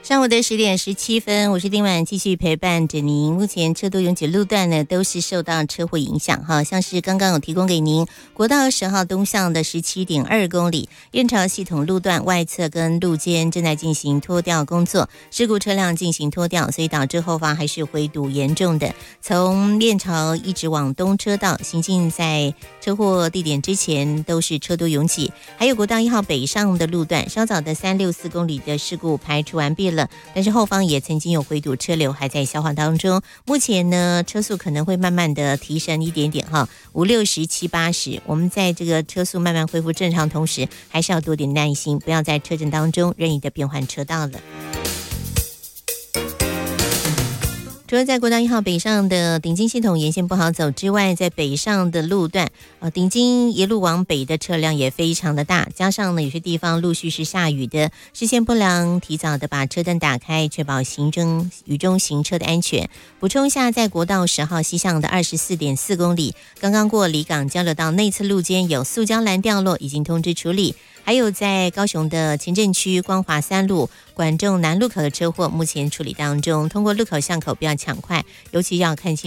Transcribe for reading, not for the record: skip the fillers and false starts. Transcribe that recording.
上午的10:17，我是丁婉，继续陪伴着您。目前车多拥挤路段呢，都是受到车祸影响哈，像是刚刚有提供给您国道10号东向的17.2公里燕巢系统路段外侧跟路肩正在进行拖吊工作，事故车辆进行拖吊，所以导致后方还是回堵严重的。从燕巢一直往东车道行进在车祸地点之前都是车多拥挤，还有国道1号北上的路段，稍早的364公里的事故排除完毕了。但是后方也曾经有回堵车流还在消化当中，目前呢车速可能会慢慢的提升一点点哈，5、6、10、7、80，我们在这个车速慢慢恢复正常同时，还是要多点耐心，不要在车阵当中任意的变换车道了。除了在国道1号北上的顶金系统沿线不好走之外，在北上的路段顶金一路往北的车辆也非常的大，加上呢有些地方陆续是下雨的，视线不良，提早的把车灯打开，确保雨中行车的安全。补充一下，在国道10号西向的24.4公里，刚刚过离港交流道内侧路肩有塑胶栏掉落，已经通知处理。还有在高雄的前镇区光华3路管仲南路口的车祸，目前处理当中，通过路口巷口不要抢快，尤其要看清